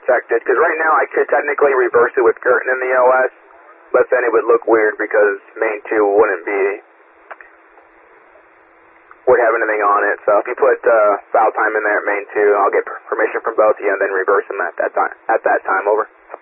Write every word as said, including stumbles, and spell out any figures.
affected? Because right now I could technically reverse it with Curtin in the O S, but then it would look weird because main two wouldn't be, would have anything on it. So if you put uh, foul time in there at main two, I'll get permission from both of you and then reverse them at that time. At that time, over.